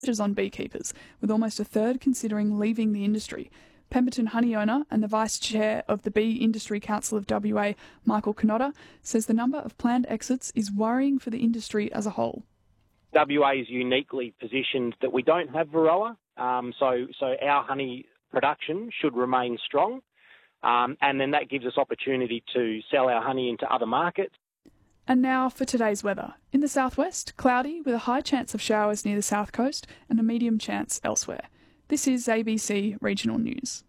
on beekeepers, with almost a third considering leaving the industry. Pemberton honey owner and the Vice Chair of the Bee Industry Council of WA, Michael Canotta, says the number of planned exits is worrying for the industry as a whole. WA is uniquely positioned that we don't have Varroa, so our honey production should remain strong, and then that gives us opportunity to sell our honey into other markets. And now for today's weather. In the southwest, cloudy with a high chance of showers near the south coast and a medium chance elsewhere. This is ABC Regional News.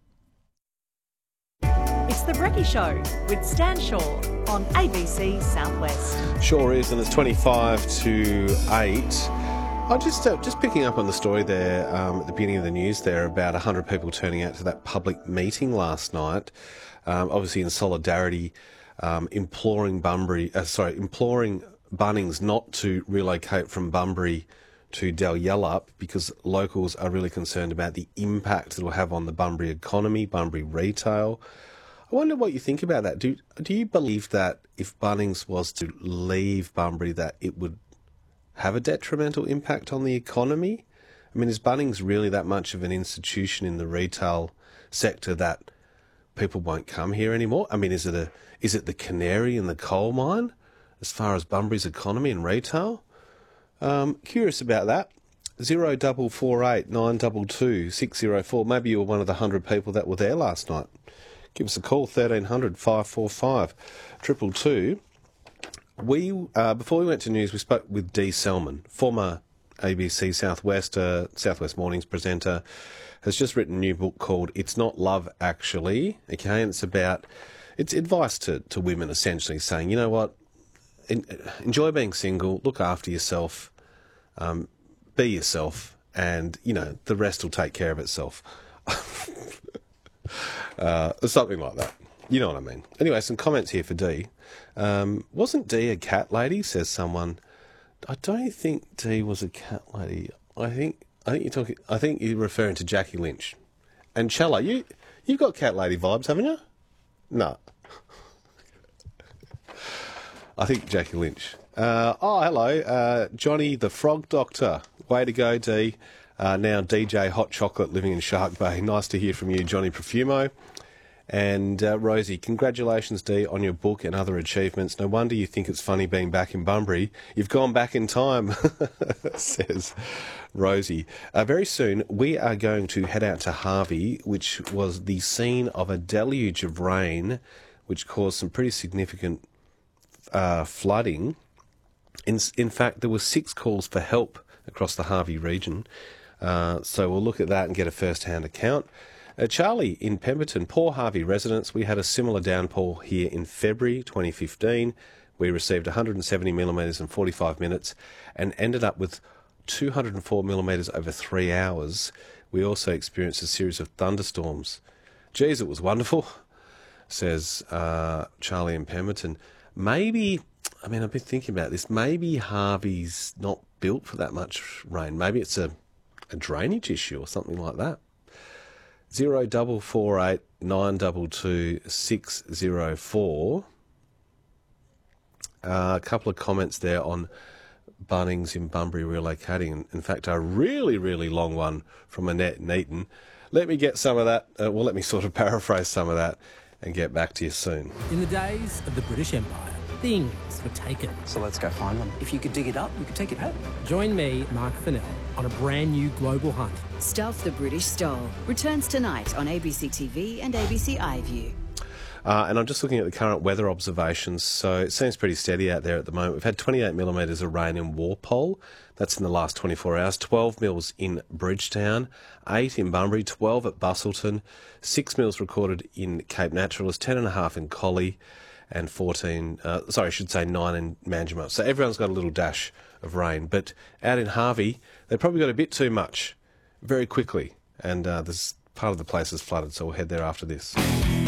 It's The Brekkie Show with Stan Shaw on ABC Southwest. Sure is, and it's 25 to 8. I just picking up on the story there at the beginning of the news there about 100 people turning out to that public meeting last night, obviously in solidarity, imploring Bunnings not to relocate from Bunbury to Dalyellup because locals are really concerned about the impact it will have on the Bunbury economy, Bunbury retail. I wonder what you think about that. Do you believe that if Bunnings was to leave Bunbury that it would have a detrimental impact on the economy? I mean, is Bunnings really that much of an institution in the retail sector that people won't come here anymore? I mean, is it the canary in the coal mine as far as Bunbury's economy and retail? Curious about that. 0448 922 604. Maybe you were one of the 100 people that were there last night. Give us a call, 1300 545 222. Before we went to news, we spoke with Dee Selman, former ABC Southwest Mornings presenter, has just written a new book called It's Not Love, Actually. Okay, and it's advice to women, essentially, saying, you know what, enjoy being single, look after yourself, be yourself, and, you know, the rest will take care of itself. Something like that. You know what I mean. Anyway, some comments here for Dee. Wasn't Dee a cat lady, says someone. I don't think Dee was a cat lady. I think you're referring to Jackie Lynch. And Chella, you've got cat lady vibes, haven't you? No. I think Jackie Lynch. Hello, Johnny the Frog Doctor. Way to go, Dee. Now DJ Hot Chocolate living in Shark Bay. Nice to hear from you, Johnny Profumo. And Rosie, congratulations, Dee, on your book and other achievements. No wonder you think it's funny being back in Bunbury. You've gone back in time, says Rosie. Very soon, we are going to head out to Harvey, which was the scene of a deluge of rain, which caused some pretty significant flooding. In fact, there were 6 calls for help across the Harvey region. So we'll look at that and get a first-hand account. Charlie in Pemberton, poor Harvey residents. We had a similar downpour here in February 2015. We received 170 millimetres in 45 minutes and ended up with 204 millimetres over 3 hours. We also experienced a series of thunderstorms. Geez, it was wonderful, says Charlie in Pemberton. Maybe, I mean, I've been thinking about this. Maybe Harvey's not built for that much rain. Maybe it's a drainage issue or something like that. 0448 922 604. A couple of comments there on Bunnings in Bunbury relocating. In fact, a really, really long one from Annette Neaton. Let me get some of that. Let me sort of paraphrase some of that and get back to you soon. In the days of the British Empire, things were taken. So let's go find them. If you could dig it up, you could take it home. Join me, Mark Fennell, on a brand new global hunt. Stuff the British Stole returns tonight on ABC TV and ABC iView. And I'm just looking at the current weather observations. So it seems pretty steady out there at the moment. We've had 28 millimetres of rain in Walpole. That's in the last 24 hours. 12 mils in Bridgetown, 8 in Bunbury, 12 at Bustleton, 6 mils recorded in Cape Naturalist, 10.5 in Collie, and 9 in Manjimup. So everyone's got a little dash of rain. But out in Harvey, they probably got a bit too much very quickly. And there's part of the place is flooded, so we'll head there after this.